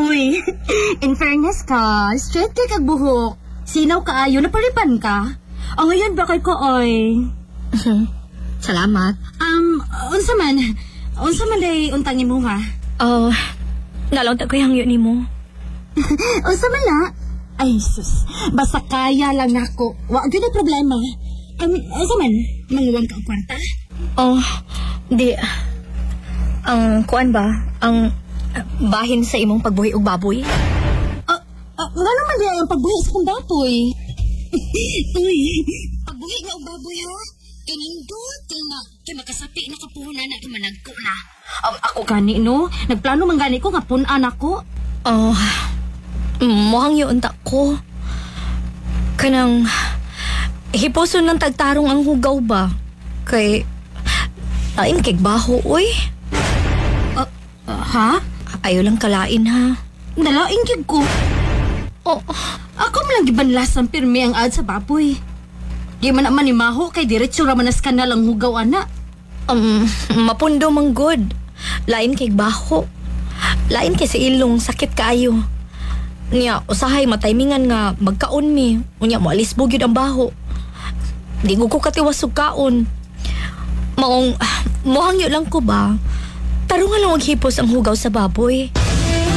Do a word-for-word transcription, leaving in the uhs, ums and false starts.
Uy, in fairness ka, straight kay kag buhok. Sinaw kaayo, napalipan ka. O ngayon ba kay ko, oy? Salamat. Um, unsa man? Unsa man day untangin mo, ha? Oh, nalawta ko yung hangyo ni mo. Unsa man na? Ay, sus. Basta kaya lang ako. Wa gyud na problema. Um, unsa man? Manguwang ka ang kwarta? Oh, di. Ang kuan ba? Ang uh, bahin sa imong pagbuhi og baboy? Ah, uh, nga naman di ang pagbuhi sa kong baboy. Uy, pagbuhi nga og baboy, ha? Kanindot, kung na, kay makasapi na kapuhunan na kimanagko na. Um, ako gani, no? Nagplano man gani ko nga punan ako. Oh, mohang yun ta ko. Kanang hiposon ng tagtarong ang hugaw ba? Kay lain kay baho, oy. Uh, uh, ha? Ayaw lang kalain, ha? Nalaing kig ko. Oh, ako man lang gibanlasan pirmi ang ad sa baboy. Di man naman imaho kay diretso ra manas ka na lang hugaw ana. Um, mapundo man good. Lain kay baho. Lain kay sa ilong sakit kaayo. Niya usahay mataymingan nga magkaon mi. Unya mo alis bugyud ang baho. Di ko ko katiwas og kaon. Maong mohangyo lang ko ba? Tarungan lang og hipos ang hugaw sa baboy.